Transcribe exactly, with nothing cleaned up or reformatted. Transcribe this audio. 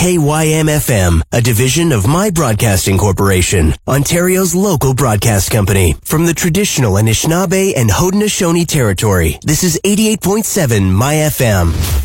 K Y M F M, a division of My Broadcasting Corporation, Ontario's local broadcast company. From the traditional Anishinaabe and Haudenosaunee territory, this is eighty-eight point seven My F M.